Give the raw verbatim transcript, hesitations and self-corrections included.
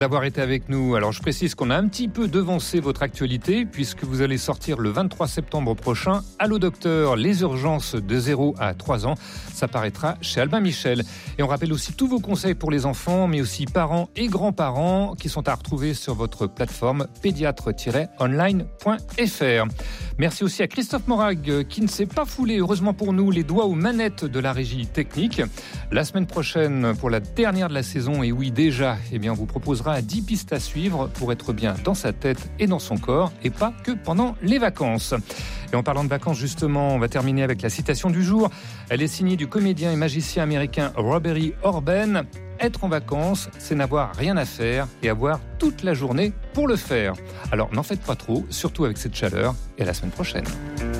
D'avoir été avec nous. Alors je précise qu'on a un petit peu devancé votre actualité puisque vous allez sortir le vingt-trois septembre prochain Allô Docteur, les urgences de zéro à trois ans. Ça paraîtra chez Albin Michel. Et on rappelle aussi tous vos conseils pour les enfants, mais aussi parents et grands-parents qui sont à retrouver sur votre plateforme pédiatre tiret online point f r. Merci aussi à Christophe Morag qui ne s'est pas foulé, heureusement pour nous, les doigts aux manettes de la régie technique. La semaine prochaine, pour la dernière de la saison, et oui déjà, eh bien, on vous proposera dix pistes à suivre pour être bien dans sa tête et dans son corps, et pas que pendant les vacances. Et en parlant de vacances, justement, on va terminer avec la citation du jour. Elle est signée du comédien et magicien américain Robert Orben. Être en vacances, c'est n'avoir rien à faire et avoir toute la journée pour le faire. Alors n'en faites pas trop, surtout avec cette chaleur, et à la semaine prochaine.